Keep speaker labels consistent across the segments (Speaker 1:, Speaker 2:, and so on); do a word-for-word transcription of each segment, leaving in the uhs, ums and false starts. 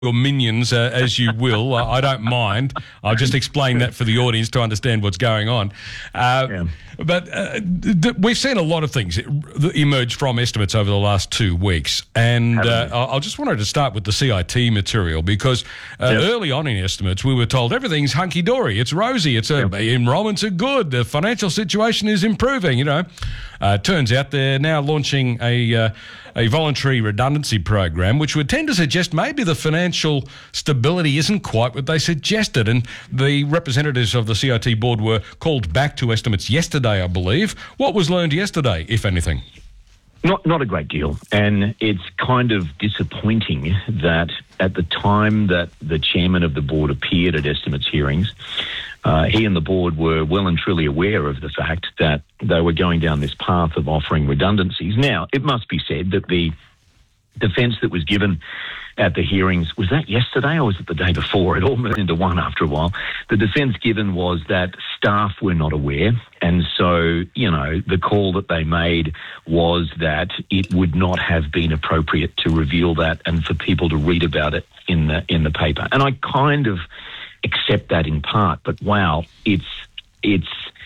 Speaker 1: your minions uh, as you will. Uh, I don't mind. I'll just explain that for the audience to understand what's going on. Uh, yeah. But uh, th- we've seen a lot of things emerge from estimates over the last two weeks. And uh, I just wanted to start with the C I T material because uh, yep. early on in estimates, we were told everything's hunky-dory. It's rosy. It's a, yep. enrolments are good. The financial situation is improving, you know. Uh, turns out they're now launching a uh, a voluntary redundancy program, which would tend to suggest maybe the financial stability isn't quite what they suggested. And the representatives of the C I T board were called back to estimates yesterday, I believe. What was learned yesterday, if anything?
Speaker 2: Not not a great deal. And it's kind of disappointing that at the time that the chairman of the board appeared at estimates hearings, uh, he and the board were well and truly aware of the fact that they were going down this path of offering redundancies. Now, it must be said that the defence that was given at the hearings, was that yesterday or was it the day before? It all moved into one after a while. The defence given was that staff were not aware. And so, you know, the call that they made was that it would not have been appropriate to reveal that and for people to read about it in the in the paper. And I kind of accept that in part, but wow, it's it's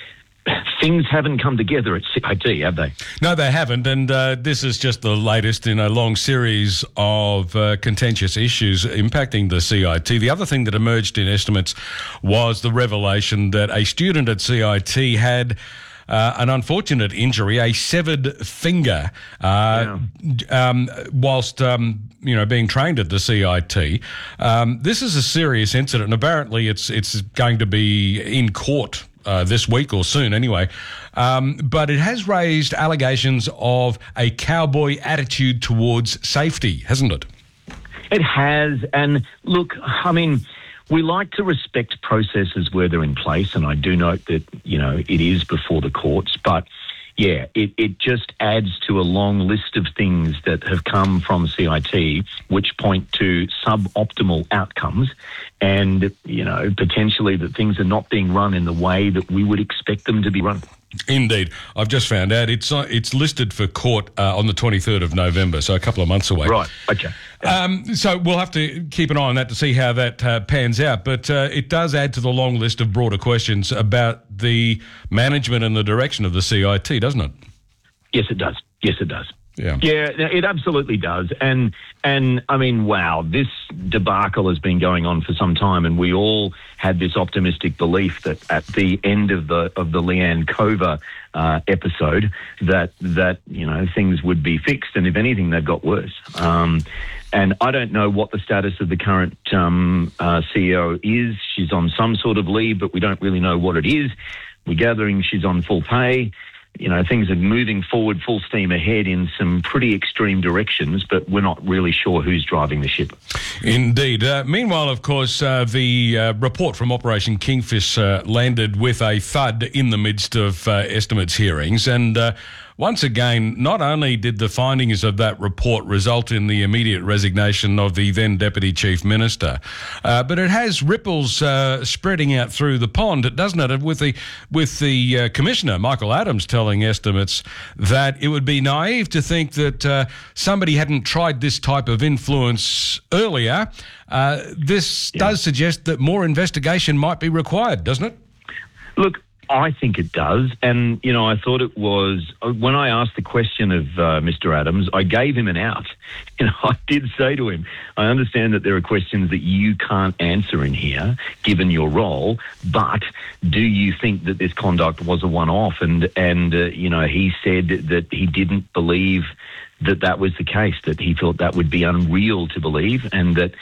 Speaker 2: things haven't come together at C I T, have they?
Speaker 1: No, they haven't, and uh, this is just the latest in a long series of uh, contentious issues impacting the C I T. The other thing that emerged in estimates was the revelation that a student at C I T had Uh, an unfortunate injury, a severed finger, uh, yeah. um, whilst um, you know being trained at the C I T. Um, this is a serious incident, and apparently it's it's going to be in court uh, this week or soon, anyway. Um, but it has raised allegations of a cowboy attitude towards safety, hasn't it?
Speaker 2: It has, and look, I mean, we like to respect processes where they're in place, and I do note that, you know, it is before the courts, but yeah, it, it just adds to a long list of things that have come from C I T which point to suboptimal outcomes and, you know, potentially that things are not being run in the way that we would expect them to be run.
Speaker 1: Indeed. I've just found out it's uh, it's listed for court uh, on the twenty-third of November, so a couple of months away.
Speaker 2: Right, okay.
Speaker 1: Um, so we'll have to keep an eye on that to see how that uh, pans out. But uh, it does add to the long list of broader questions about the management and the direction of the C I T, doesn't it?
Speaker 2: Yes, it does. Yes, it does.
Speaker 1: Yeah,
Speaker 2: yeah, it absolutely does. And, and I mean, wow, this debacle has been going on for some time, and we all had this optimistic belief that at the end of the of the Leanne Cover uh, episode that, that, you know, things would be fixed, and if anything, they've got worse. Um, and I don't know what the status of the current um, uh, C E O is. She's on some sort of leave, but we don't really know what it is. We're gathering she's on full pay. You know, things are moving forward full steam ahead in some pretty extreme directions, but we're not really sure who's driving the ship.
Speaker 1: Indeed. Uh, meanwhile, of course, uh, the uh, report from Operation Kingfish uh, landed with a thud in the midst of uh, estimates hearings. And uh, once again, not only did the findings of that report result in the immediate resignation of the then Deputy Chief Minister, uh, but it has ripples uh, spreading out through the pond, doesn't it? With the with the uh, Commissioner, Michael Adams, telling estimates that it would be naive to think that uh, somebody hadn't tried this type of influence earlier. Uh, this yeah. does suggest that more investigation might be required, doesn't it?
Speaker 2: Look, I think it does. And, you know, I thought it was, when I asked the question of uh, Mister Adams, I gave him an out. You know, I did say to him, I understand that there are questions that you can't answer in here, given your role, but do you think that this conduct was a one-off? And, and uh, you know, he said that he didn't believe that that was the case, that he thought that would be unreal to believe, and that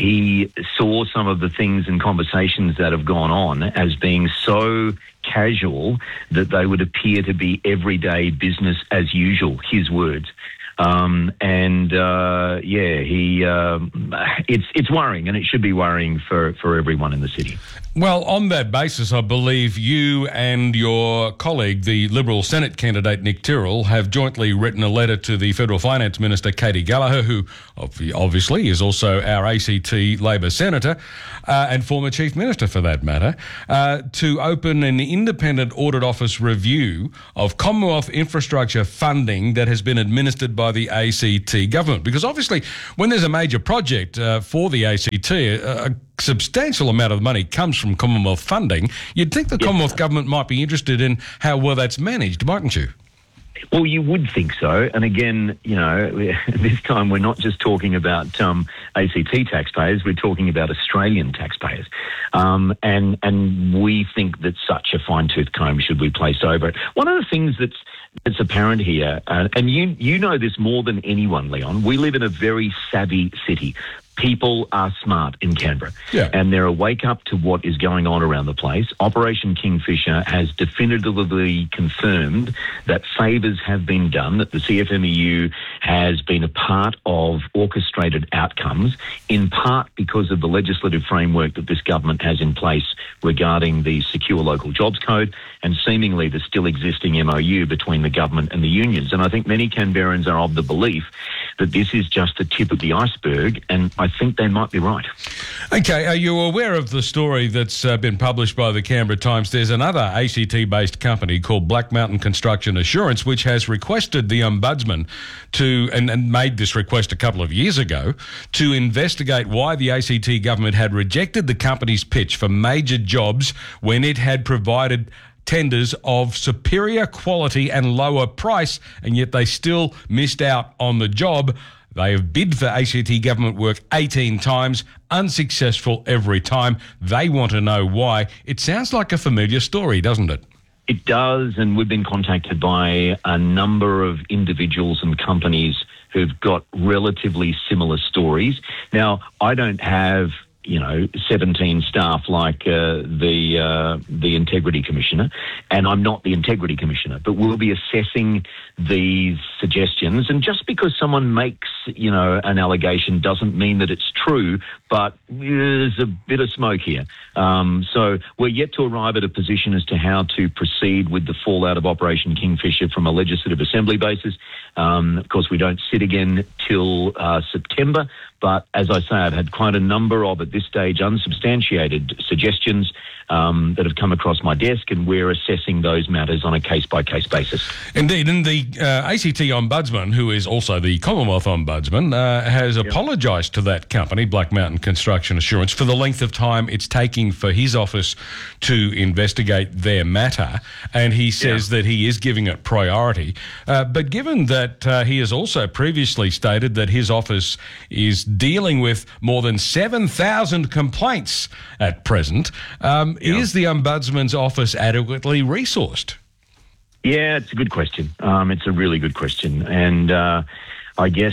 Speaker 2: he saw some of the things and conversations that have gone on as being so casual that they would appear to be everyday business as usual, his words. Um, and, uh, yeah, he, um, it's, it's worrying, and it should be worrying for, for everyone in the city.
Speaker 1: Well, on that basis, I believe you and your colleague, the Liberal Senate candidate Nick Tyrrell, have jointly written a letter to the Federal Finance Minister, Katie Gallagher, who obviously is also our A C T Labor Senator uh, and former Chief Minister for that matter, uh, to open an independent audit office review of Commonwealth infrastructure funding that has been administered by by the A C T government? Because obviously when there's a major project uh, for the A C T, a, a substantial amount of money comes from Commonwealth funding. You'd think the
Speaker 2: Yes.
Speaker 1: Commonwealth government might be interested in how well that's managed, mightn't you?
Speaker 2: Well, you would think so. And again, you know, this time we're not just talking about um, A C T taxpayers, we're talking about Australian taxpayers. Um, and and we think that such a fine-tooth comb should be placed over it. One of the things that's that's apparent here, uh, and you you know this more than anyone, Leon, we live in a very savvy city. People are smart in Canberra,
Speaker 1: yeah.
Speaker 2: and they're awake up to what is going on around the place. Operation Kingfisher has definitively confirmed that favours have been done, that the C F M E U has been a part of orchestrated outcomes, in part because of the legislative framework that this government has in place regarding the Secure Local Jobs Code and seemingly the still existing M O U between the government and the unions. And I think many Canberrans are of the belief that this is just the tip of the iceberg, and I think they might be right.
Speaker 1: Okay, are you aware of the story that's uh, been published by the Canberra Times? There's another A C T-based company called Black Mountain Construction Assurance, which has requested the Ombudsman to, and, and made this request a couple of years ago, to investigate why the A C T government had rejected the company's pitch for major jobs when it had provided tenders of superior quality and lower price, and yet they still missed out on the job. They have bid for A C T government work eighteen times, unsuccessful every time. They want to know why. It sounds like a familiar story, doesn't it?
Speaker 2: It does, and we've been contacted by a number of individuals and companies who've got relatively similar stories. Now, I don't have, you know, seventeen staff like uh, the uh, the Integrity Commissioner, and I'm not the Integrity Commissioner, but we'll be assessing these suggestions. And just because someone makes, you know, an allegation doesn't mean that it's true, but there's a bit of smoke here. Um, so we're yet to arrive at a position as to how to proceed with the fallout of Operation Kingfisher from a Legislative Assembly basis. Um, of course, we don't sit again till uh, September, but as I say, I've had quite a number of, at this stage, unsubstantiated suggestions um, that have come across my desk, and we're assessing those matters on a case-by-case basis.
Speaker 1: Indeed, and the uh, A C T Ombudsman, who is also the Commonwealth Ombudsman, uh, has yep. apologised to that company, Black Mountain Construction Assurance, for the length of time it's taking for his office to investigate their matter, and he says yeah. that he is giving it priority. Uh, but given that uh, he has also previously stated that his office is dealing with more than seven thousand complaints at present, um, yeah. is the Ombudsman's office adequately resourced?
Speaker 2: Yeah, it's a good question. Um, it's a really good question. And uh, I guess,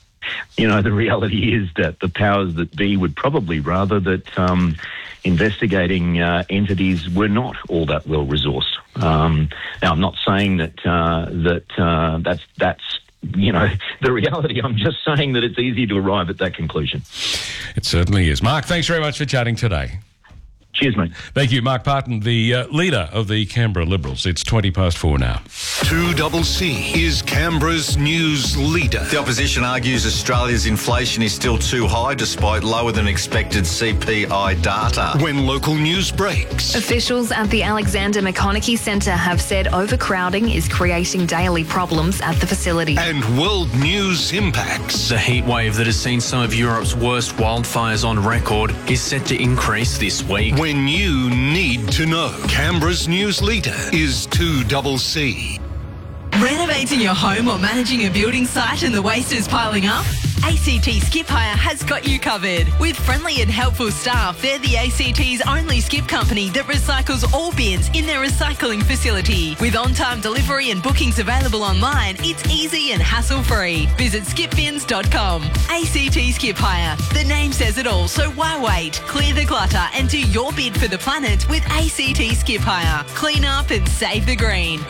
Speaker 2: you know, the reality is that the powers that be would probably rather that um, investigating uh, entities were not all that well resourced. Um, now, I'm not saying that uh, that uh, that's that's you know the reality. I'm just saying that it's easy to arrive at that conclusion.
Speaker 1: It certainly is. Mark, thanks very much for chatting today.
Speaker 2: Cheers, mate.
Speaker 1: Thank you, Mark Parton, the uh, leader of the Canberra Liberals. It's twenty past four now.
Speaker 3: two C C is Canberra's news leader.
Speaker 4: The opposition argues Australia's inflation is still too high despite lower than expected C P I data.
Speaker 3: When local news breaks.
Speaker 5: Officials at the Alexander McConaughey Centre have said overcrowding is creating daily problems at the facility.
Speaker 3: And world news impacts.
Speaker 6: The heatwave that has seen some of Europe's worst wildfires on record is set to increase this week.
Speaker 3: When you need to know. Canberra's news leader is two C C.
Speaker 7: Renovating your home or managing a building site and the waste is piling up? A C T Skip Hire has got you covered. With friendly and helpful staff, they're the A C T's only skip company that recycles all bins in their recycling facility. With on-time delivery and bookings available online, it's easy and hassle-free. Visit skip bins dot com. A C T Skip Hire. The name says it all, so why wait? Clear the clutter and do your bid for the planet with A C T Skip Hire. Clean up and save the green.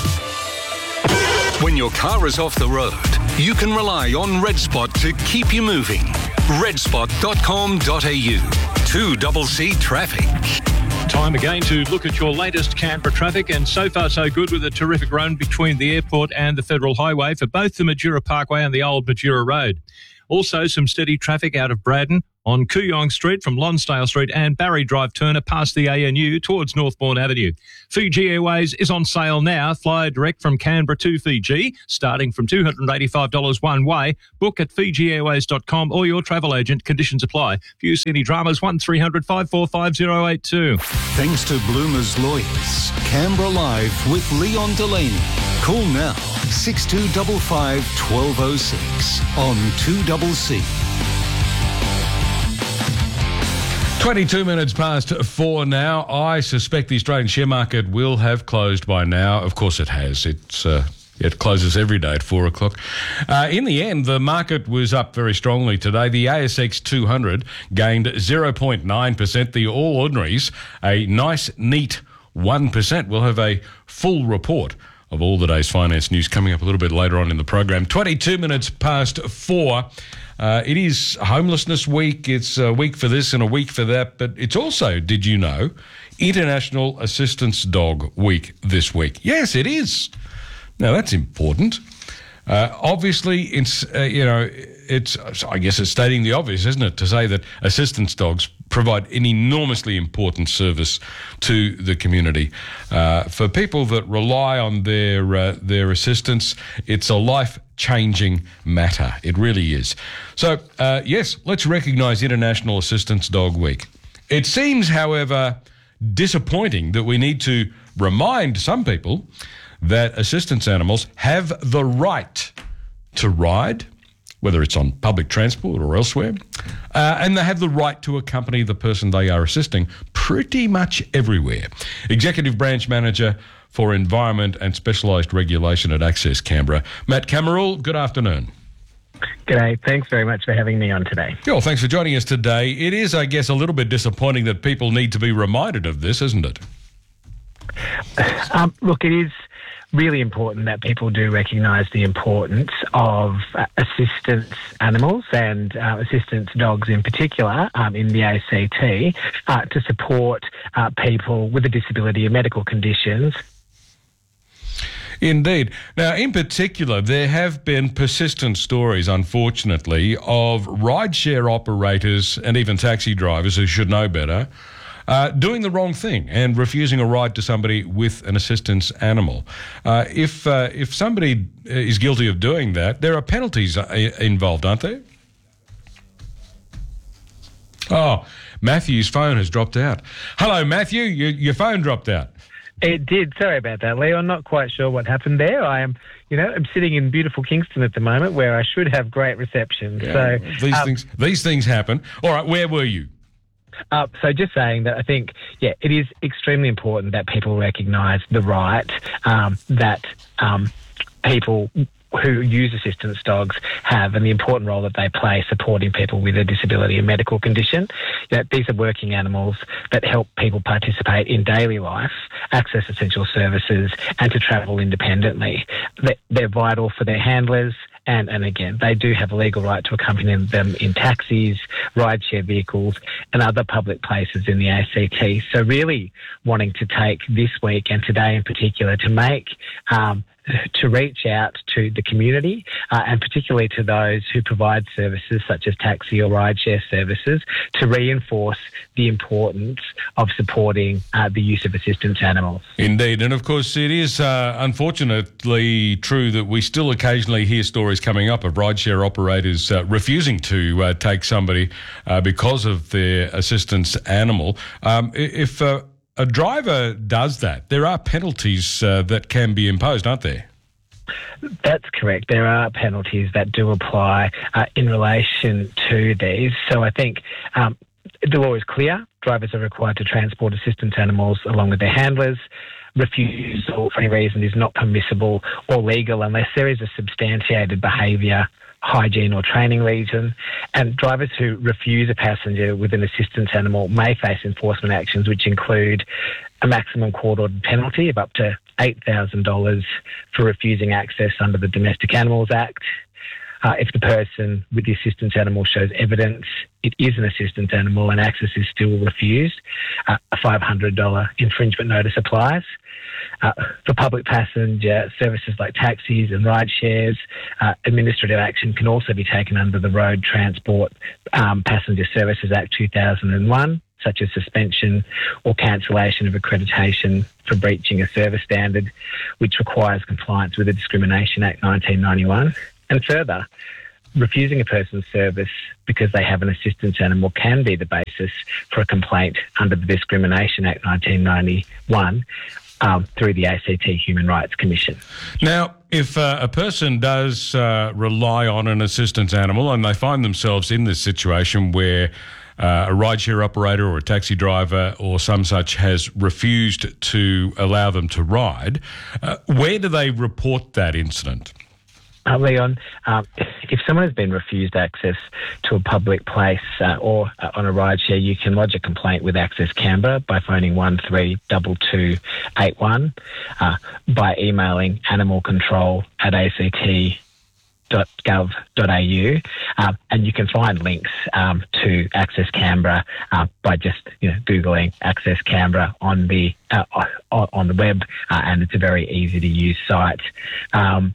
Speaker 3: When your car is off the road, you can rely on RedSpot to keep you moving. red spot dot com dot a u. two C C Traffic.
Speaker 8: Time again to look at your latest Canberra traffic, and so far so good with a terrific run between the airport and the Federal Highway for both the Majura Parkway and the Old Majura Road. Also some steady traffic out of Braddon on Kooyong Street from Lonsdale Street and Barry Drive Turner past the A N U towards Northbourne Avenue. Fiji Airways is on sale now. Fly direct from Canberra to Fiji, starting from two hundred eighty-five dollars one way. Book at fiji airways dot com or your travel agent. Conditions apply. If you see any dramas, one three hundred five four five zero eight two.
Speaker 3: Thanks to Bloomer's Lawyers. Canberra Live with Leon Delaney. Call now, six two five five, one two zero six on two C C.
Speaker 1: twenty-two minutes past four now. I suspect the Australian share market will have closed by now. Of course it has. It's uh, it closes every day at four o'clock. Uh, in the end, the market was up very strongly today. The A S X two hundred gained zero point nine percent. The All Ordinaries, a nice, neat one percent. We'll have a full report of all the day's finance news coming up a little bit later on in the program. twenty-two minutes past four. Uh, it is Homelessness Week. It's a week for this and a week for that. But it's also, did you know, International Assistance Dog Week this week. Yes, it is. Now, that's important. Uh, obviously, it's, uh, you know, it's, I guess it's stating the obvious, isn't it, to say that assistance dogs provide an enormously important service to the community. Uh, for people that rely on their uh, their assistance, it's a life-changing matter. It really is. So, uh, yes, let's recognise International Assistance Dog Week. It seems, however, disappointing that we need to remind some people that assistance animals have the right to ride, whether it's on public transport or elsewhere, uh, and they have the right to accompany the person they are assisting pretty much everywhere. Executive Branch Manager for Environment and Specialised Regulation at Access Canberra, Matt Cameron, good afternoon.
Speaker 9: G'day. Thanks very much for having me on today.
Speaker 1: Well, thanks for joining us today. It is, I guess, a little bit disappointing that people need to be reminded of this, isn't it?
Speaker 9: Um, look, it is really important that people do recognise the importance of uh, assistance animals and uh, assistance dogs in particular um, in the A C T uh, to support uh, people with a disability and medical conditions.
Speaker 1: Indeed. Now, in particular, there have been persistent stories, unfortunately, of rideshare operators and even taxi drivers who should know better Uh, doing the wrong thing and refusing a ride to somebody with an assistance animal. Uh, if uh, if somebody is guilty of doing that, there are penalties involved, aren't there? Oh, Matthew's phone has dropped out. Hello, Matthew. Your, your phone dropped out.
Speaker 9: It did. Sorry about that, Leo. I'm not quite sure what happened there. I am, you know, I'm sitting in beautiful Kingston at the moment where I should have great reception.
Speaker 1: Yeah,
Speaker 9: so
Speaker 1: these
Speaker 9: um,
Speaker 1: things these things happen. All right, where were you?
Speaker 9: Uh, so just saying that I think, yeah, it is extremely important that people recognise the right um, that um, people who use assistance dogs have and the important role that they play supporting people with a disability and medical condition. You know, these are working animals that help people participate in daily life, access essential services and to travel independently. They're vital for their handlers. And, and again, they do have a legal right to accompany them in taxis, rideshare vehicles and other public places in the A C T. So really wanting to take this week and today in particular to make, um, to reach out to the community uh, and particularly to those who provide services such as taxi or rideshare services to reinforce the importance of supporting uh, the use of assistance animals.
Speaker 1: Indeed. And of course, it is uh, unfortunately true that we still occasionally hear stories coming up of rideshare operators uh, refusing to uh, take somebody uh, because of their assistance animal. Um, if uh, a driver does that, there are penalties uh, that can be imposed, aren't there?
Speaker 9: That's correct. There are penalties that do apply uh, in relation to these. So I think um, the law is clear. Drivers are required to transport assistance animals along with their handlers. Refusal for any reason is not permissible or legal unless there is a substantiated behaviour, hygiene or training reason, and drivers who refuse a passenger with an assistance animal may face enforcement actions which include a maximum court-ordered penalty of up to eight thousand dollars for refusing access under the Domestic Animals Act, Uh, if the person with the assistance animal shows evidence it is an assistance animal and access is still refused, uh, a five hundred dollars infringement notice applies. Uh, for public passenger services like taxis and ride shares, uh, administrative action can also be taken under the Road Transport um, Passenger Services Act two thousand one, such as suspension or cancellation of accreditation for breaching a service standard, which requires compliance with the Discrimination Act nineteen ninety-one. And further, refusing a person's service because they have an assistance animal can be the basis for a complaint under the Discrimination Act nineteen ninety-one um, through the A C T Human Rights Commission.
Speaker 1: Now, if uh, a person does uh, rely on an assistance animal and they find themselves in this situation where uh, a rideshare operator or a taxi driver or some such has refused to allow them to ride, uh, where do they report that incident?
Speaker 9: Uh, Leon, um, if someone has been refused access to a public place uh, or uh, on a rideshare, you can lodge a complaint with Access Canberra by phoning one three two two eight one, uh, by emailing animalcontrol at a c t dot gov dot a u, um, and you can find links um, to Access Canberra uh, by just you know googling Access Canberra on the uh, on the web, uh, and it's a very easy to use site. Um,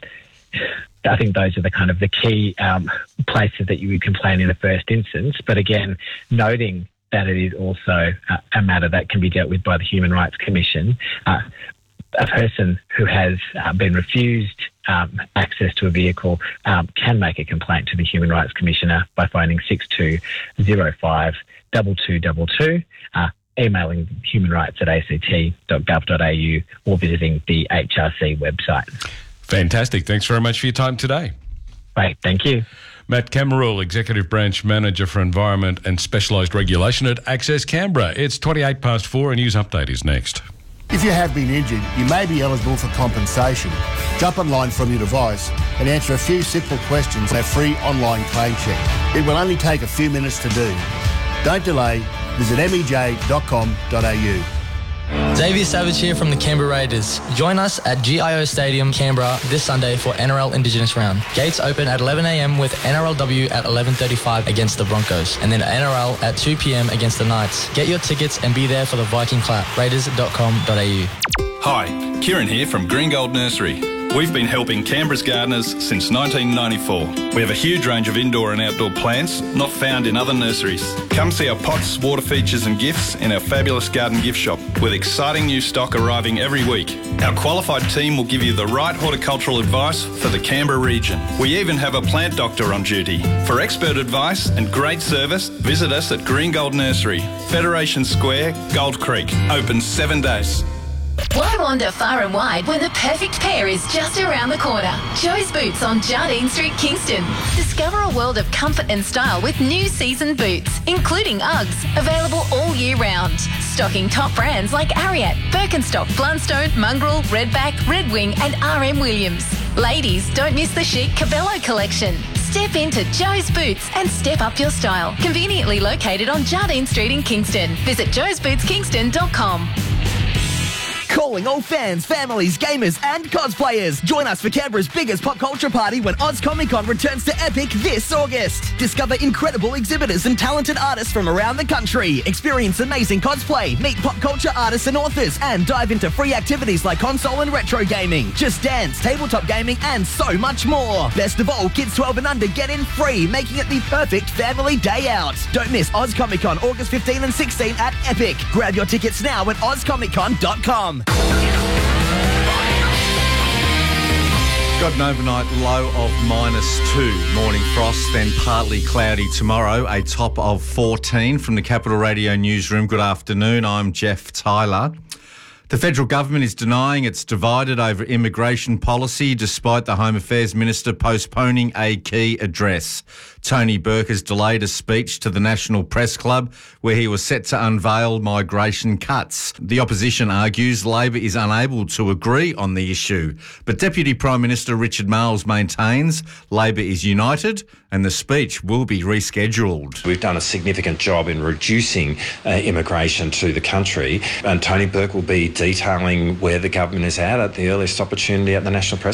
Speaker 9: I think those are the kind of the key um, places that you would complain in the first instance. But again, noting that it is also uh, a matter that can be dealt with by the Human Rights Commission. Uh, a person who has uh, been refused um, access to a vehicle um, can make a complaint to the Human Rights Commissioner by phoning six two zero five two two two two, uh, emailing humanrights at a c t dot gov dot a u or visiting the H R C website.
Speaker 1: Fantastic. Thanks very much for your time today.
Speaker 9: Right, thank you.
Speaker 1: Matt Cameroul, Executive Branch Manager for Environment and Specialised Regulation at Access Canberra. It's twenty-eight past four. A news update is next.
Speaker 10: If you have been injured, you may be eligible for compensation. Jump online from your device and answer a few simple questions in a free online claim check. It will only take a few minutes to do. Don't delay. Visit m e j dot com dot a u.
Speaker 11: Xavier Savage here from the Canberra Raiders. Join us at G I O Stadium, Canberra this Sunday for N R L Indigenous Round. Gates open at eleven a m with N R L W at eleven thirty-five against the Broncos, and then N R L at two p m against the Knights. Get your tickets and be there for the Viking Clap. Raiders dot com dot a u.
Speaker 12: Hi, Kieran here from Green Gold Nursery. We've been helping Canberra's gardeners since nineteen ninety-four. We have a huge range of indoor and outdoor plants not found in other nurseries. Come see our pots, water features and gifts in our fabulous garden gift shop with exciting new stock arriving every week. Our qualified team will give you the right horticultural advice for the Canberra region. We even have a plant doctor on duty. For expert advice and great service, visit us at Green Gold Nursery, Federation Square, Gold Creek. Open seven days.
Speaker 13: Why wander far and wide when the perfect pair is just around the corner? Joe's Boots on Jardine Street, Kingston. Discover a world of comfort and style with new season boots, including Uggs, available all year round. Stocking top brands like Ariat, Birkenstock, Blundstone, Mongrel, Redback, Red Wing and R M Williams. Ladies, don't miss the chic Cabello collection. Step into Joe's Boots and step up your style. Conveniently located on Jardine Street in Kingston. Visit joes boots kingston dot com.
Speaker 14: Calling all fans, families, gamers and cosplayers. Join us for Canberra's biggest pop culture party when Oz Comic Con returns to Epic this August. Discover incredible exhibitors and talented artists from around the country. Experience amazing cosplay, meet pop culture artists and authors, and dive into free activities like console and retro gaming, Just Dance, tabletop gaming and so much more. Best of all, kids twelve and under get in free, making it the perfect family day out. Don't miss Oz Comic Con August fifteenth and sixteenth at Epic. Grab your tickets now at oz comic con dot com.
Speaker 4: Got an overnight low of minus two. Morning frost, then partly cloudy tomorrow. A top of fourteen from the Capital Radio newsroom. Good afternoon. I'm Jeff Tyler. The federal government is denying it's divided over immigration policy despite the Home Affairs Minister postponing a key address. Tony Burke has delayed a speech to the National Press Club where he was set to unveil migration cuts. The opposition argues Labor is unable to agree on the issue, but Deputy Prime Minister Richard Marles maintains Labor is united and the speech will be rescheduled.
Speaker 15: We've done a significant job in reducing uh, immigration to the country, and Tony Burke will be detailing where the government is at at the earliest opportunity at the National Press Club.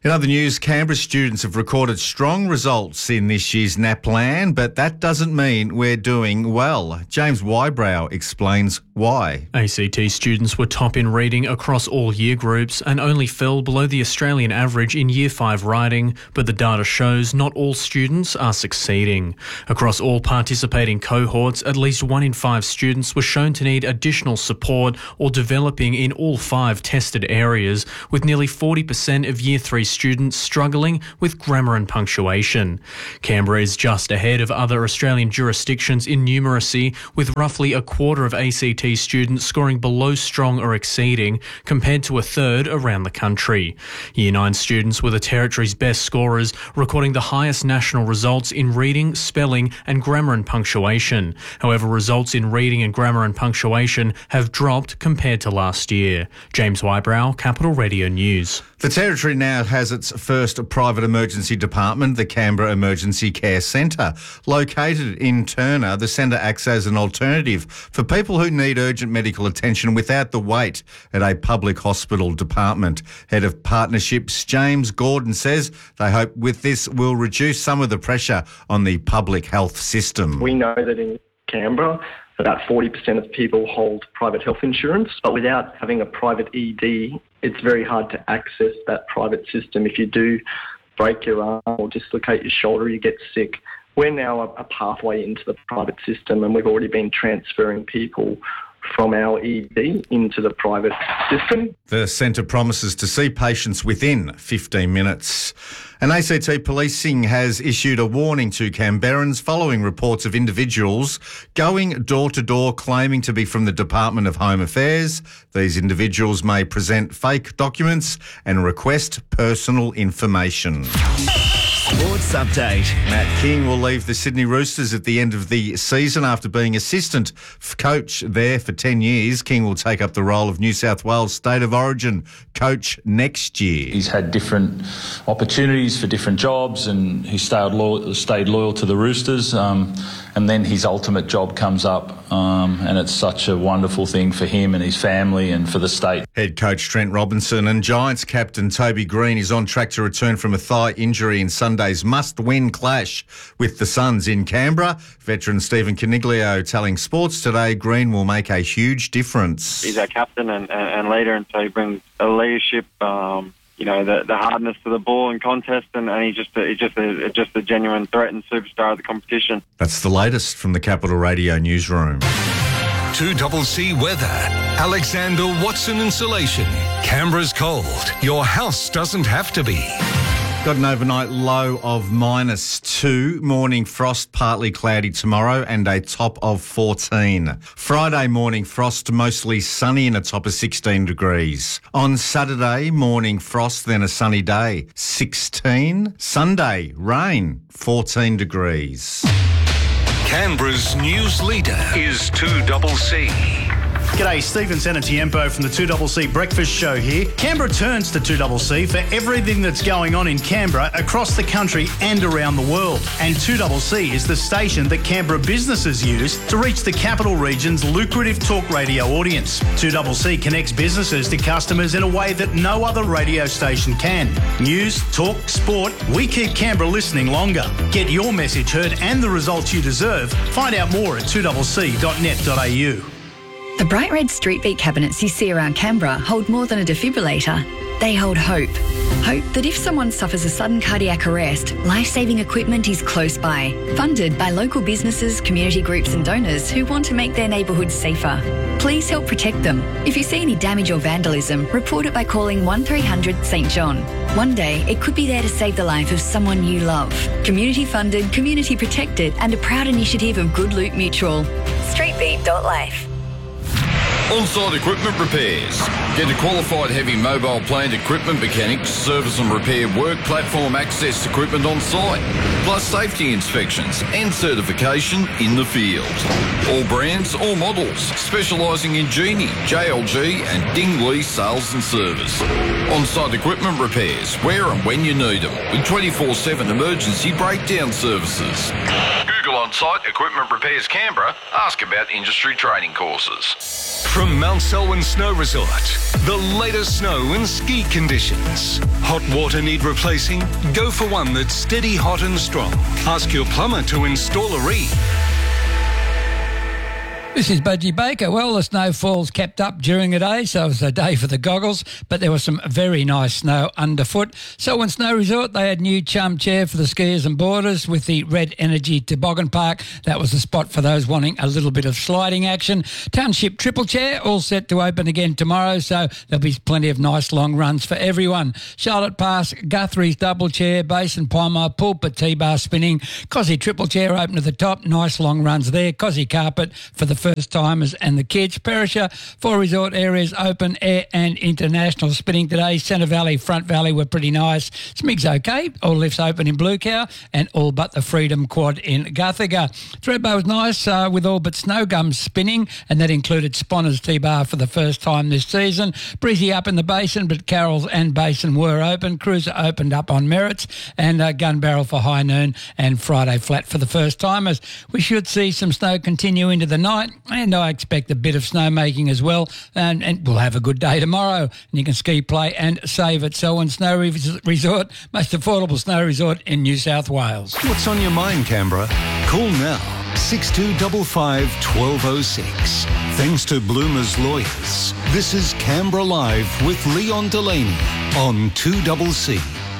Speaker 4: In other news, Canberra students have recorded strong results in this year's NAPLAN, but that doesn't mean we're doing well. James Wybrow explains why.
Speaker 6: A C T students were top in reading across all year groups and only fell below the Australian average in Year five writing, but the data shows not all students are succeeding. Across all participating cohorts, at least one in five students were shown to need additional support or developing in all five tested areas, with nearly forty percent of Year three students struggling with grammar and punctuation. Canberra is just ahead of other Australian jurisdictions in numeracy, with roughly a quarter of A C T students scoring below strong or exceeding, compared to a third around the country. Year nine students were the territory's best scorers, recording the highest national results in reading, spelling and grammar and punctuation. However, results in reading and grammar and punctuation have dropped compared to last year. James Wybrow, Capital Radio News.
Speaker 4: The Territory now has its first private emergency department, the Canberra Emergency Care Centre. Located in Turner, the centre acts as an alternative for people who need urgent medical attention without the wait at a public hospital department. Head of Partnerships, James Gordon, says they hope with this will reduce some of the pressure on the public health system.
Speaker 16: We know that in Canberra, about forty percent of people hold private health insurance, but without having a private E D, it's very hard to access that private system. If you do break your arm or dislocate your shoulder, you get sick. We're now a, a pathway into the private system, and we've already been transferring people from our E D into the private system.
Speaker 4: The centre promises to see patients within fifteen minutes. And A C T Policing has issued a warning to Canberrans following reports of individuals going door-to-door claiming to be from the Department of Home Affairs. These individuals may present fake documents and request personal information.
Speaker 14: Sports update.
Speaker 4: Matt King will leave the Sydney Roosters at the end of the season after being assistant coach there for ten years. King will take up the role of New South Wales State of Origin coach next year.
Speaker 17: He's had different opportunities for different jobs, and he stayed loyal, stayed loyal to the Roosters. Um, and then his ultimate job comes up, um, and it's such a wonderful thing for him and his family and for the state.
Speaker 4: Head coach Trent Robinson and Giants captain Toby Green is on track to return from a thigh injury in Sunday's must-win clash with the Suns in Canberra. Veteran Stephen Caniglio telling Sports Today Green will make a huge difference.
Speaker 18: He's our captain and, and leader, and so he brings a leadership, um, you know, the, the hardness to the ball and contest, and, and he's just a, he's just a, just a genuine threat and superstar of the competition.
Speaker 4: That's the latest from the Capital Radio newsroom.
Speaker 3: two C weather. Alexander Watson Insulation. Canberra's cold. Your house doesn't have to be.
Speaker 4: Got an overnight low of minus two. Morning frost, partly cloudy tomorrow, and a top of fourteen. Friday morning frost, mostly sunny and a top of sixteen degrees. On Saturday, morning frost, then a sunny day, sixteen. Sunday, rain, fourteen degrees.
Speaker 3: Canberra's news leader is two C.
Speaker 19: G'day, Stephen Sanatiempo from the two C Breakfast Show here. Canberra turns to two C for everything that's going on in Canberra, across the country and around the world. And two C is the station that Canberra businesses use to reach the capital region's lucrative talk radio audience. two C connects businesses to customers in a way that no other radio station can. News, talk, sport, we keep Canberra listening longer. Get your message heard and the results you deserve. Find out more at two c dot net dot a u.
Speaker 20: The bright red street beat cabinets you see around Canberra hold more than a defibrillator. They hold hope. Hope that if someone suffers a sudden cardiac arrest, life-saving equipment is close by. Funded by local businesses, community groups and donors who want to make their neighbourhoods safer. Please help protect them. If you see any damage or vandalism, report it by calling one three hundred St John. One day, it could be there to save the life of someone you love. Community funded, community protected and a proud initiative of Good Loot Mutual. streetbeat dot life.
Speaker 21: On-site equipment repairs. Get a qualified heavy mobile plant equipment mechanic to service and repair work platform access equipment on site, plus safety inspections and certification in the field. All brands, all models, specialising in Genie, J L G and Dingley sales and service. On-site equipment repairs, where and when you need them, with twenty-four seven emergency breakdown services. Google on On-Site Equipment Repairs Canberra, ask about industry training courses.
Speaker 3: From Mount Selwyn Snow Resort, the latest snow and ski conditions. Hot water need replacing? Go for one that's steady, hot and strong. Ask your plumber to install a reed.
Speaker 2: This is Budgie Baker. Well, the snowfall's kept up during the day, so it was a day for the goggles, but there was some very nice snow underfoot. Selwyn Snow Resort, they had new chum chair for the skiers and boarders with the Red Energy Toboggan Park. That was the spot for those wanting a little bit of sliding action. Township Triple Chair, all set to open again tomorrow, so there'll be plenty of nice long runs for everyone. Charlotte Pass, Guthrie's Double Chair, Basin Palmer, Pulpit T-Bar Spinning, Cosy Triple Chair open to the top, nice long runs there. Cosy Carpet for the first timers and the kids. Perisher, four resort areas open, air and international spinning today. Centre Valley, Front Valley were pretty nice. Smig's okay. All lifts open in Blue Cow and all but the Freedom Quad in Guthiga. Thredbo was nice uh, with all but Snow Gums spinning, and that included Sponner's T-Bar for the first time this season. Breezy up in the Basin, but Carroll's and Basin were open. Cruiser opened up on merits, and uh, Gun Barrel for High Noon and Friday Flat for the first timers. We should see some snow continue into the night, and I expect a bit of snowmaking as well, and, and we'll have a good day tomorrow. And you can ski, play and save at Selwyn Snow Resort, most affordable snow resort in New South Wales.
Speaker 3: What's on your mind, Canberra? Call now, six two five five, one two oh six. Thanks to Bloomers Lawyers. This is Canberra Live with Leon Delaney on two C C.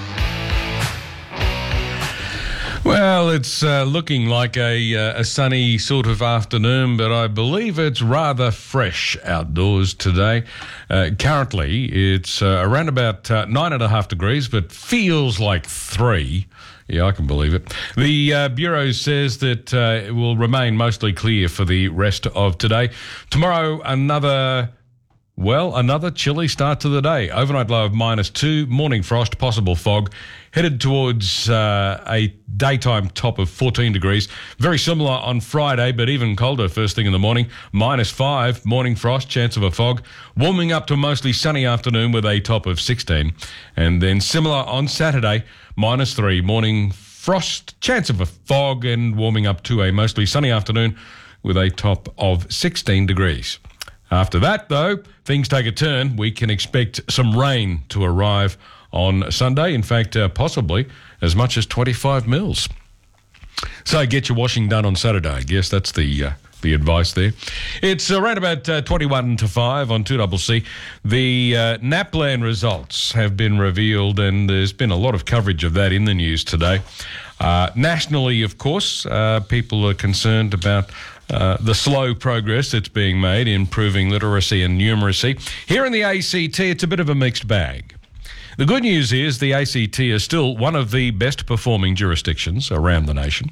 Speaker 1: Well, it's uh, looking like a, uh, a sunny sort of afternoon, but I believe it's rather fresh outdoors today. Uh, currently, it's uh, around about uh, nine and a half degrees, but feels like three. Yeah, I can believe it. The uh, Bureau says that uh, it will remain mostly clear for the rest of today. Tomorrow, another... Well, another chilly start to the day. Overnight low of minus two, morning frost, possible fog, headed towards uh, a daytime top of fourteen degrees. Very similar on Friday, but even colder first thing in the morning. Minus five, morning frost, chance of a fog. Warming up to a mostly sunny afternoon with a top of sixteen. And then similar on Saturday, minus three, morning frost, chance of a fog, and warming up to a mostly sunny afternoon with a top of sixteen degrees. After that, though, things take a turn. We can expect some rain to arrive on Sunday. In fact, uh, possibly as much as twenty-five mils. So get your washing done on Saturday. I guess that's the uh, the advice there. It's around about uh, twenty-one to five on two C C. The uh, NAPLAN results have been revealed, and there's been a lot of coverage of that in the news today. Uh, nationally, of course, uh, people are concerned about Uh, the slow progress that's being made in improving literacy and numeracy. Here in the A C T, it's a bit of a mixed bag. The good news is the A C T is still one of the best performing jurisdictions around the nation.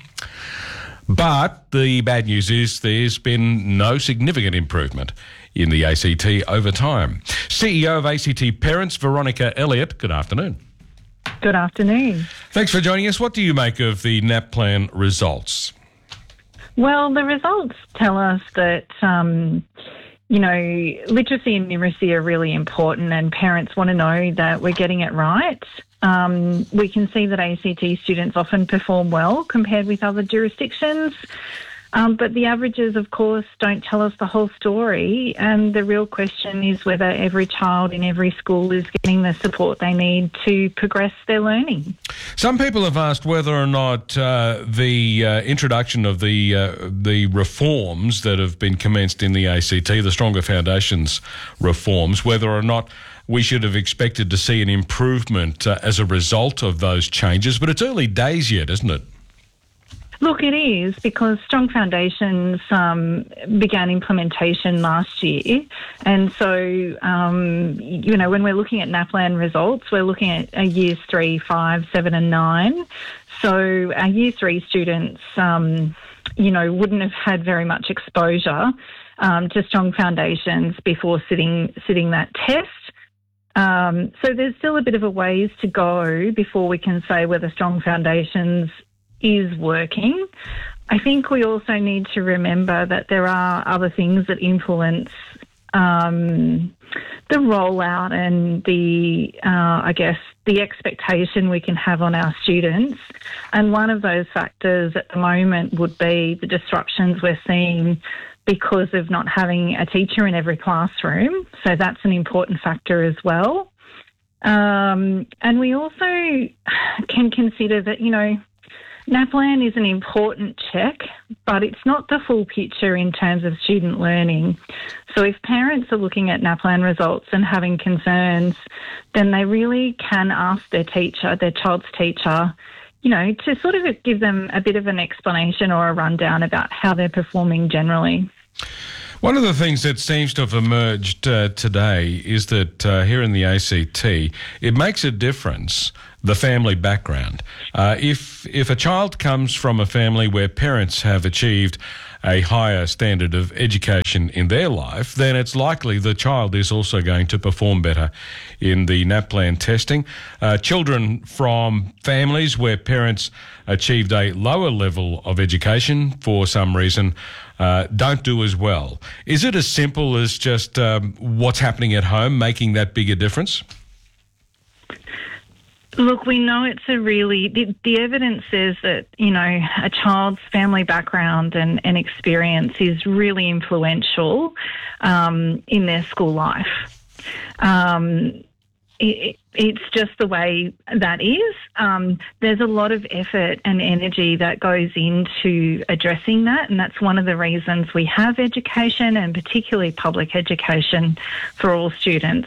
Speaker 1: But the bad news is there's been no significant improvement in the A C T over time. C E O of A C T Parents, Veronica Elliott, good afternoon.
Speaker 22: Good afternoon.
Speaker 1: Thanks for joining us. What do you make of the NAPLAN results?
Speaker 22: Well, the results tell us that, um, you know, literacy and numeracy are really important, and parents want to know that we're getting it right. Um, we can see that A C T students often perform well compared with other jurisdictions. Um, but the averages, of course, don't tell us the whole story, and the real question is whether every child in every school is getting the support they need to progress their learning.
Speaker 1: Some people have asked whether or not uh, the uh, introduction of the uh, the reforms that have been commenced in the A C T, the Stronger Foundations reforms, whether or not we should have expected to see an improvement uh, as a result of those changes. But it's early days yet, isn't it?
Speaker 22: Look, it is, because Strong Foundations um, began implementation last year. And so, um, you know, when we're looking at NAPLAN results, we're looking at uh, years three, five, seven and nine. So our year three students, um, you know, wouldn't have had very much exposure um, to Strong Foundations before sitting, sitting that test. Um, so there's still a bit of a ways to go before we can say whether Strong Foundations is working. I think we also need to remember that there are other things that influence um, the rollout and the, uh, I guess, the expectation we can have on our students. And one of those factors at the moment would be the disruptions we're seeing because of not having a teacher in every classroom. So that's an important factor as well. Um, and we also can consider that, you know, NAPLAN is an important check, but it's not the full picture in terms of student learning. So if parents are looking at NAPLAN results and having concerns, then they really can ask their teacher, their child's teacher, you know, to sort of give them a bit of an explanation or a rundown about how they're performing generally.
Speaker 1: One of the things that seems to have emerged uh, today is that uh, here in the A C T, it makes a difference, the family background. Uh, if if a child comes from a family where parents have achieved a higher standard of education in their life, then it's likely the child is also going to perform better in the NAPLAN testing. Uh, children from families where parents achieved a lower level of education for some reason uh, don't do as well. Is it as simple as just um, what's happening at home making that bigger difference?
Speaker 22: Look, we know it's a really, the, the evidence says that, you know, a child's family background and, and experience is really influential um, in their school life. Um, it, it's just the way that is. Um, there's a lot of effort and energy that goes into addressing that, and that's one of the reasons we have education, and particularly public education for all students.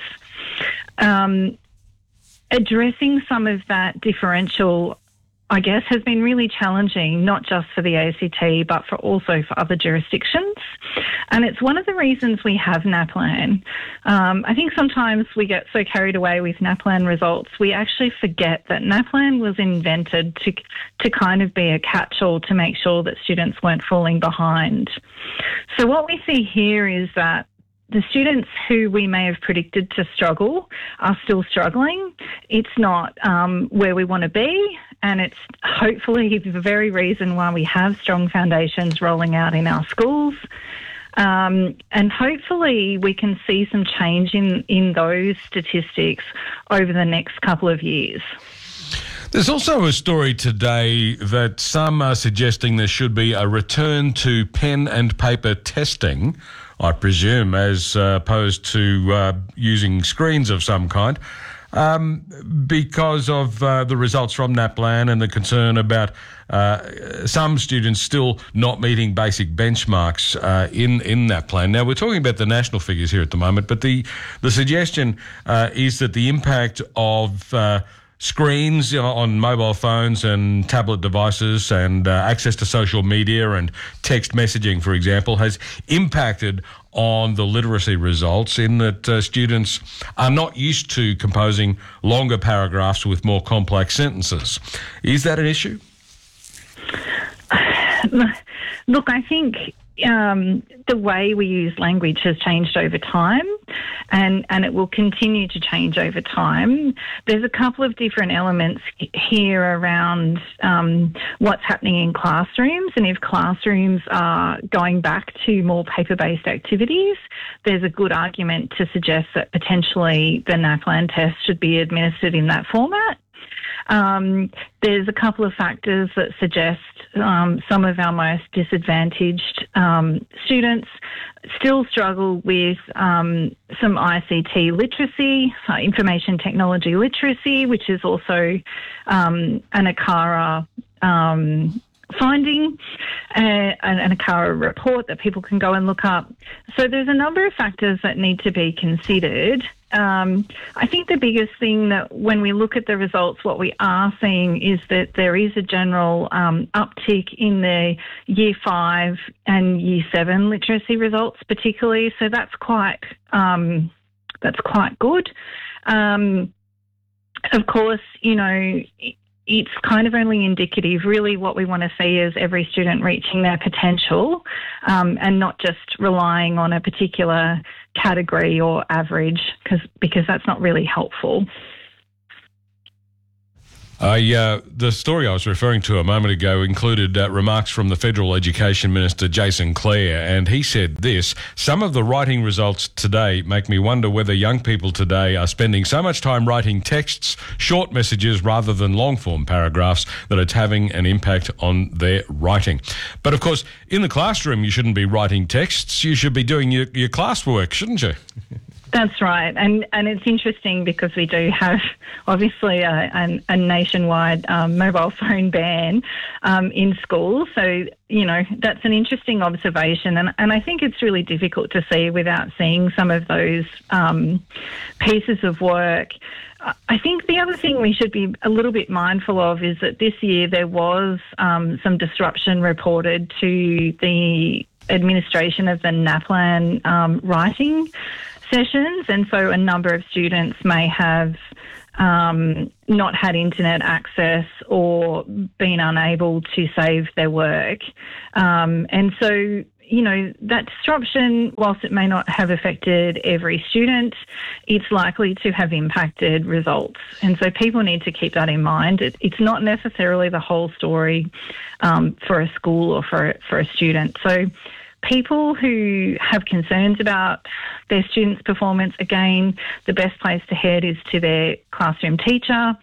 Speaker 22: Um, Addressing some of that differential, I guess, has been really challenging, not just for the A C T, but for also for other jurisdictions. And it's one of the reasons we have NAPLAN. Um, I think sometimes we get so carried away with NAPLAN results, we actually forget that NAPLAN was invented to, to kind of be a catch-all to make sure that students weren't falling behind. So what we see here is that the students who we may have predicted to struggle are still struggling. It's not um, where we want to be, and it's hopefully the very reason why we have strong foundations rolling out in our schools. Um, and hopefully we can see some change in, in those statistics over the next couple of years.
Speaker 1: There's also a story today that some are suggesting there should be a return to pen and paper testing, I presume, as uh, opposed to uh, using screens of some kind, um, because of uh, the results from NAPLAN and the concern about uh, some students still not meeting basic benchmarks uh, in, in NAPLAN. Now, we're talking about the national figures here at the moment, but the, the suggestion uh, is that the impact of uh, screens on mobile phones and tablet devices and uh, access to social media and text messaging, for example, has impacted on the literacy results in that uh, students are not used to composing longer paragraphs with more complex sentences. Is that an issue?
Speaker 22: Look, I think um, the way we use language has changed over time, and, and it will continue to change over time. There's a couple of different elements here around um, what's happening in classrooms, and if classrooms are going back to more paper-based activities, there's a good argument to suggest that potentially the NAPLAN test should be administered in that format. Um, there's a couple of factors that suggest um, some of our most disadvantaged um, students still struggle with um, some I C T literacy, uh, information technology literacy, which is also um, an A C A R A um, finding, uh, an, an A C A R A report that people can go and look up. So there's a number of factors that need to be considered. Um, I think the biggest thing that when we look at the results, what we are seeing is that there is a general um, uptick in the year five and year seven literacy results particularly. So that's quite, um, that's quite good. Um, of course, you know, it's kind of only indicative. Really what we want to see is every student reaching their potential um, and not just relying on a particular category or average, because because that's not really helpful.
Speaker 1: I, uh, the story I was referring to a moment ago included uh, remarks from the Federal Education Minister, Jason Clare, and he said this: some of the writing results today make me wonder whether young people today are spending so much time writing texts, short messages, rather than long-form paragraphs, that it's having an impact on their writing. But, of course, in the classroom, you shouldn't be writing texts. You should be doing your, your classwork, shouldn't you?
Speaker 22: That's right. And and it's interesting because we do have, obviously, a, a, a nationwide um, mobile phone ban um, in schools. So, you know, that's an interesting observation. And, and I think it's really difficult to see without seeing some of those um, pieces of work. I think the other thing we should be a little bit mindful of is that this year there was um, some disruption reported to the administration of the NAPLAN um, writing sessions, and so a number of students may have um, not had internet access or been unable to save their work. Um, and so, you know, that disruption, whilst it may not have affected every student, it's likely to have impacted results. And so people need to keep that in mind. It, it's not necessarily the whole story um, for a school or for, for a student. So people who have concerns about their students' performance, again, the best place to head is to their classroom teacher.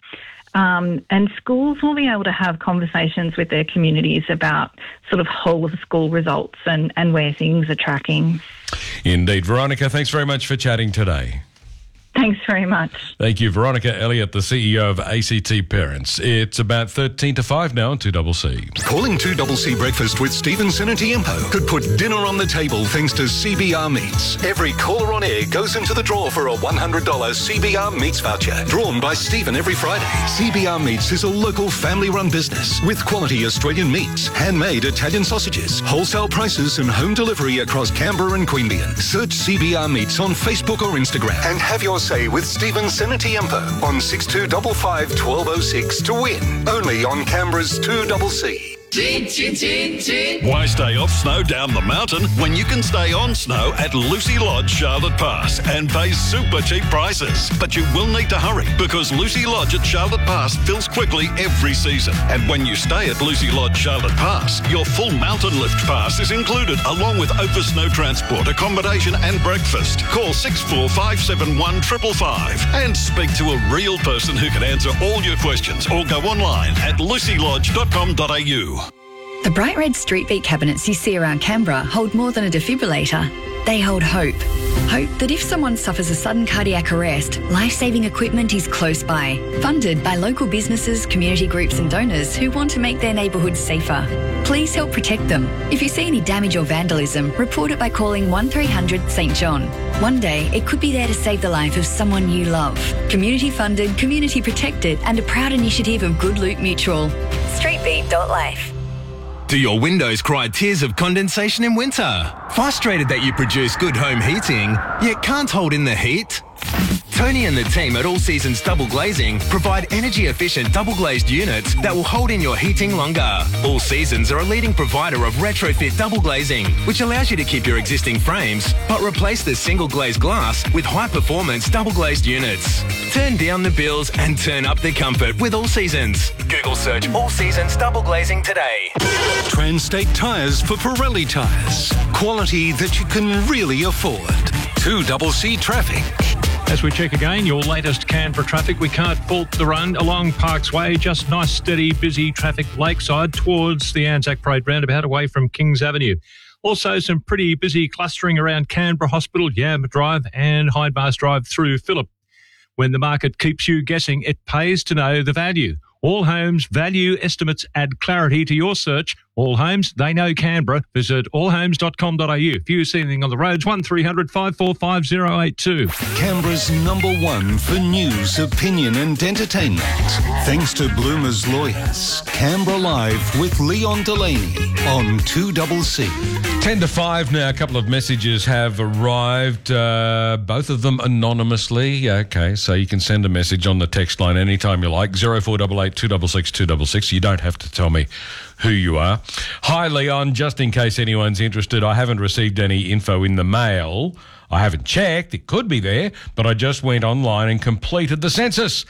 Speaker 22: Um, and schools will be able to have conversations with their communities about sort of whole of school results and, and where things are tracking.
Speaker 1: Indeed. Veronica, thanks very much for chatting today.
Speaker 22: Thanks very much.
Speaker 1: Thank you, Veronica Elliott, the C E O of A C T Parents. It's about thirteen to five now on two C C.
Speaker 3: Calling two C C Breakfast with Stephen Senatiempo could put dinner on the table thanks to C B R Meats. Every caller on air goes into the draw for a one hundred dollars C B R Meats voucher, drawn by Stephen every Friday. C B R Meats is a local family-run business with quality Australian meats, handmade Italian sausages, wholesale prices and home delivery across Canberra and Queanbeyan. Search C B R Meats on Facebook or Instagram and have your say with Stephen Senatiempo on six two five five, one two zero six to win. Only on Canberra's two C C.
Speaker 5: Chin, chin, chin, chin. Why stay off snow down the mountain when you can stay on snow at Lucy Lodge, Charlotte Pass, and pay super cheap prices? But you will need to hurry because Lucy Lodge at Charlotte Pass fills quickly every season. And when you stay at Lucy Lodge, Charlotte Pass, your full mountain lift pass is included along with over snow transport, accommodation and breakfast. Call six four five seven one five five five and speak to a real person who can answer all your questions or go online at lucy lodge dot com dot a u.
Speaker 20: The bright red street beat cabinets you see around Canberra hold more than a defibrillator. They hold hope. Hope that if someone suffers a sudden cardiac arrest, life-saving equipment is close by. Funded by local businesses, community groups and donors who want to make their neighbourhoods safer. Please help protect them. If you see any damage or vandalism, report it by calling one three hundred St John. One day, it could be there to save the life of someone you love. Community funded, community protected and a proud initiative of Good Loot Mutual. street beat dot life.
Speaker 7: Do your windows cry tears of condensation in winter? Frustrated that you produce good home heating, yet can't hold in the heat? Tony and the team at All Seasons Double Glazing provide energy-efficient double-glazed units that will hold in your heating longer. All Seasons are a leading provider of retrofit double glazing, which allows you to keep your existing frames, but replace the single-glazed glass with high-performance double-glazed units. Turn down the bills and turn up the comfort with All Seasons. Google search All Seasons Double Glazing today.
Speaker 3: Transtate Tyres for Pirelli tyres. Quality that you can really afford. two C C Traffic.
Speaker 8: As we check again, your latest Canberra traffic, we can't fault the run along Parks Way. Just nice, steady, busy traffic lakeside towards the Anzac Parade roundabout away from Kings Avenue. Also, some pretty busy clustering around Canberra Hospital, Yamba Drive and Hyde Mars Drive through Phillip. When the market keeps you guessing, it pays to know the value. All Homes value estimates add clarity to your search. All Homes, they know Canberra. Visit all homes dot com dot a u. If you see anything on the roads, one three hundred, five four five, zero eight two.
Speaker 3: Canberra's number one for news, opinion and entertainment. Thanks to Bloomer's Lawyers. Canberra Live with Leon Delaney on two C C.
Speaker 1: ten to five now. A couple of messages have arrived, uh, both of them anonymously. Okay, so you can send a message on the text line anytime you like, zero four eight eight, two six six, two six six. You don't have to tell me who you are. Hi, Leon. Just in case anyone's interested, I haven't received any info in the mail. I haven't checked. It could be there, but I just went online and completed the census.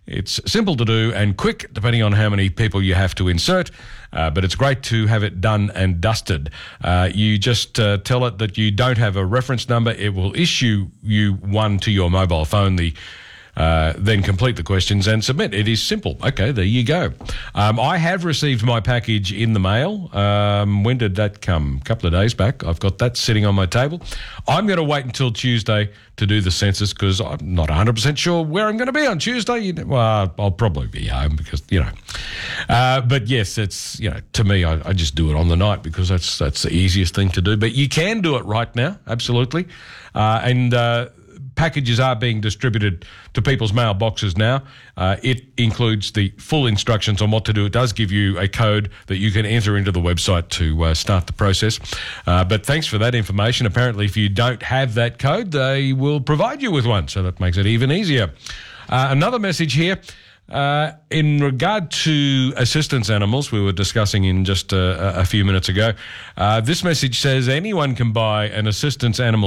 Speaker 1: It's simple to do and quick, depending on how many people you have to insert, uh, but it's great to have it done and dusted. Uh, you just uh, tell it that you don't have a reference number. It will issue you one to your mobile phone, the Uh, then complete the questions and submit. It is simple. Okay, there you go. Um, I have received my package in the mail. Um, when did that come? A couple of days back. I've got that sitting on my table. I'm going to wait until Tuesday to do the census because I'm not one hundred percent sure where I'm going to be on Tuesday. You know, well, I'll probably be home because, you know. Uh, but yes, it's, you know, to me, I, I just do it on the night because that's, that's the easiest thing to do. But you can do it right now, absolutely. Uh, and... Uh, Packages are being distributed to people's mailboxes now. Uh, it includes the full instructions on what to do. It does give you a code that you can enter into the website to uh, start the process. Uh, but thanks for that information. Apparently, if you don't have that code, they will provide you with one, so that makes it even easier. Uh, another message here. Uh, in regard to assistance animals, we were discussing in just a, a few minutes ago, uh, this message says anyone can buy an assistance animal